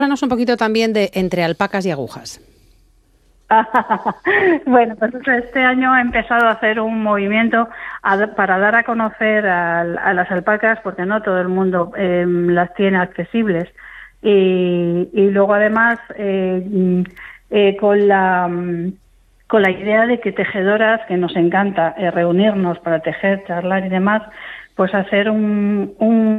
Háblanos un poquito también de Entre alpacas y agujas. Bueno, pues este año he empezado a hacer un movimiento para dar a conocer a las alpacas, porque no todo el mundo las tiene accesibles. Y luego además con la idea de que tejedoras, que nos encanta reunirnos para tejer, charlar y demás, pues hacer un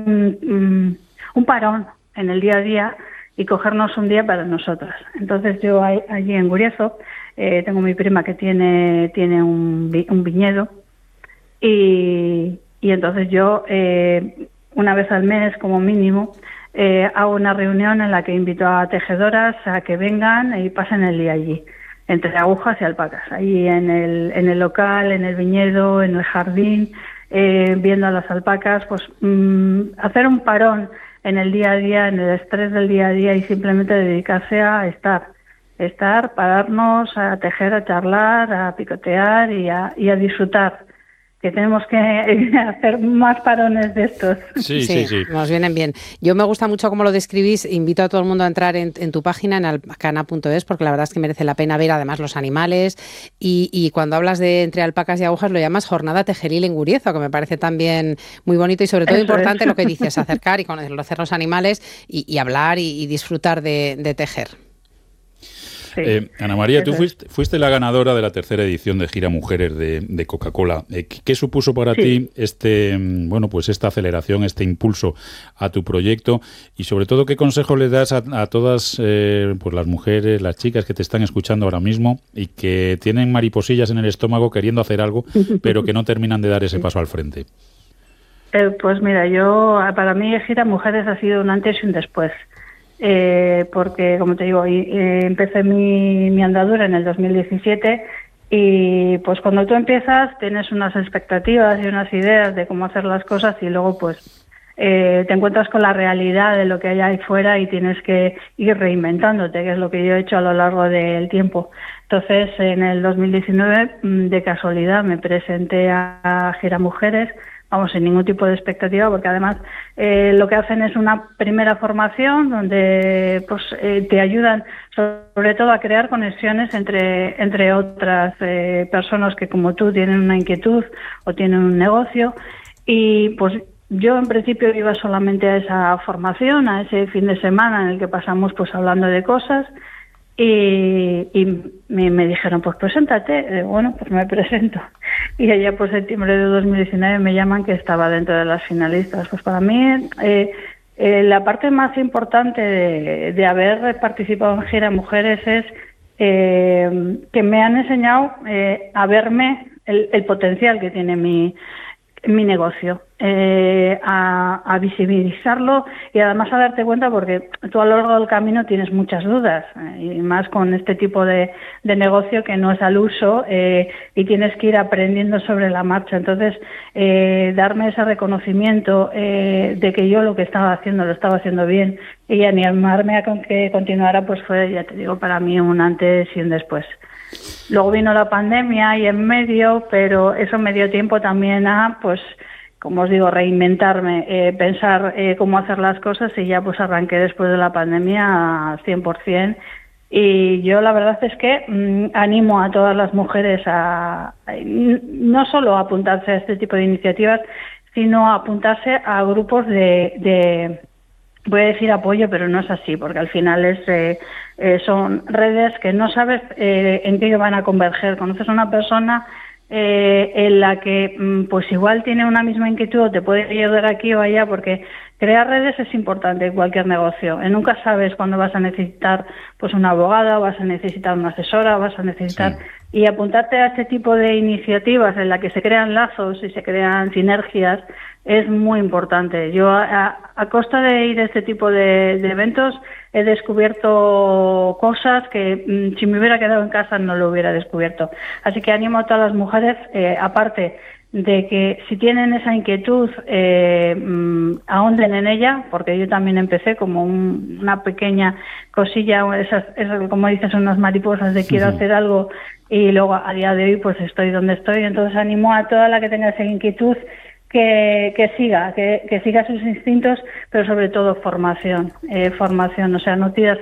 parón en el día a día y cogernos un día para nosotras. Entonces yo allí en Guriezo tengo mi prima que tiene un viñedo y entonces yo una vez al mes como mínimo hago una reunión en la que invito a tejedoras a que vengan y pasen el día allí, entre agujas y alpacas, ahí en el local, en el viñedo, en el jardín, viendo a las alpacas, pues hacer un parón en el día a día, en el estrés del día a día y simplemente dedicarse a estar, pararnos, a tejer, a charlar, a picotear y a disfrutar, que tenemos que hacer más parones de estos. Sí, nos vienen bien. Yo me gusta mucho cómo lo describís, invito a todo el mundo a entrar en tu página, en alpacana.es, porque la verdad es que merece la pena ver además los animales y cuando hablas de Entre alpacas y agujas lo llamas Jornada Tejeril en Guriezo, que me parece también muy bonito y sobre todo importante lo que dices, acercar y conocer los animales y hablar y disfrutar de tejer. Sí, Ana María, tú fuiste la ganadora de la tercera edición de Gira Mujeres de Coca-Cola. ¿Qué supuso para ti esta aceleración, este impulso a tu proyecto? Y sobre todo, ¿qué consejo le das a todas las mujeres, las chicas que te están escuchando ahora mismo y que tienen mariposillas en el estómago queriendo hacer algo, pero que no terminan de dar ese paso al frente? Pues mira, para mí Gira Mujeres ha sido un antes y un después. Porque, como te digo, empecé mi andadura en el 2017 y pues cuando tú empiezas tienes unas expectativas y unas ideas de cómo hacer las cosas y luego pues te encuentras con la realidad de lo que hay ahí fuera y tienes que ir reinventándote, que es lo que yo he hecho a lo largo del tiempo. Entonces, en el 2019, de casualidad, me presenté a Gira Mujeres, sin ningún tipo de expectativa, porque además lo que hacen es una primera formación donde te ayudan sobre todo a crear conexiones entre otras personas que como tú tienen una inquietud o tienen un negocio y pues yo en principio iba solamente a esa formación, a ese fin de semana en el que pasamos pues hablando de cosas y me dijeron, pues preséntate. Bueno, pues me presento. Y allá por septiembre de 2019 me llaman que estaba dentro de las finalistas. Pues para mí la parte más importante de haber participado en Gira Mujeres es que me han enseñado a verme el potencial que tiene mi negocio, a visibilizarlo y además a darte cuenta porque tú a lo largo del camino tienes muchas dudas y más con este tipo de negocio que no es al uso y tienes que ir aprendiendo sobre la marcha. Entonces, darme ese reconocimiento de que yo lo que estaba haciendo lo estaba haciendo bien y animarme a que continuara, pues fue, ya te digo, para mí un antes y un después. Luego vino la pandemia y en medio, pero eso me dio tiempo también a, pues, como os digo, reinventarme, pensar cómo hacer las cosas y ya pues arranqué después de la pandemia al 100%. Y yo la verdad es que animo a todas las mujeres a no solo a apuntarse a este tipo de iniciativas, sino a apuntarse a grupos de voy a decir apoyo, pero no es así, porque al final son redes que no sabes en qué van a converger. Conoces a una persona en la que pues igual tiene una misma inquietud o te puede ayudar aquí o allá, porque crear redes es importante en cualquier negocio. Nunca sabes cuándo vas a necesitar pues una abogada, o vas a necesitar una asesora, o vas a necesitar... Sí. Y apuntarte a este tipo de iniciativas en la que se crean lazos y se crean sinergias es muy importante. Yo, a costa de ir a este tipo de eventos, he descubierto cosas que si me hubiera quedado en casa no lo hubiera descubierto. Así que animo a todas las mujeres, aparte de que si tienen esa inquietud, ahonden en ella, porque yo también empecé como una pequeña cosilla, esas, como dices, unas mariposas de quiero hacer algo, y luego a día de hoy pues estoy donde estoy. Entonces animo a toda la que tenga esa inquietud que siga sus instintos, pero sobre todo formación, o sea, no tiras